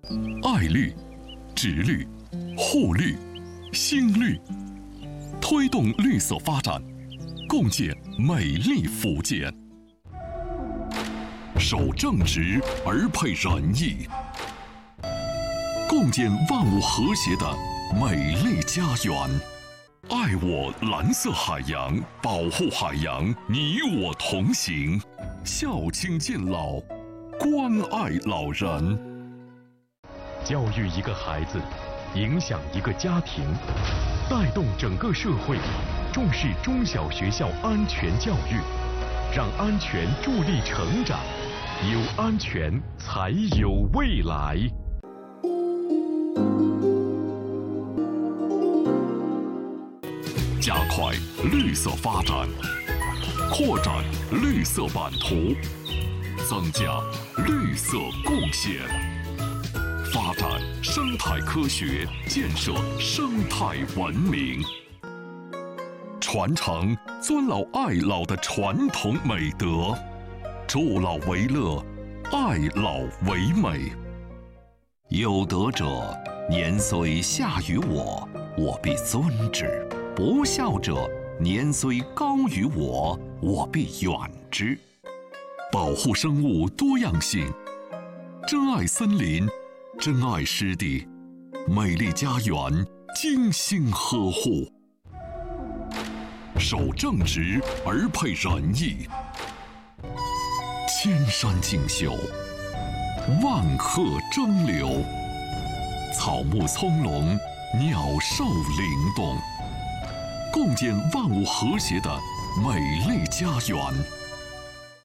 爱绿、植绿、护绿、新绿，推动绿色发展，共建美丽福建。守正直而配仁义，共建万物和谐的美丽家园。爱我蓝色海洋，保护海洋，你我同行。孝亲敬老，关爱老人。 教育一个孩子，影响一个家庭，带动整个社会，重视中小学校安全教育，让安全助力成长，有安全才有未来。 加快绿色发展，扩展绿色版图，增加绿色贡献，发展生态科学，建设生态文明，传承尊老爱老的传统美德，助老为乐，爱老为美。有德者，年虽下于我，我必尊之；不孝者，年虽高于我，我必远之。保护生物多样性，珍爱森林，珍爱湿地，美丽家园精心呵护。守正直而配仁义，千山竞秀，万壑争流，草木葱茏，鸟兽灵动，共建万物和谐的美丽家园。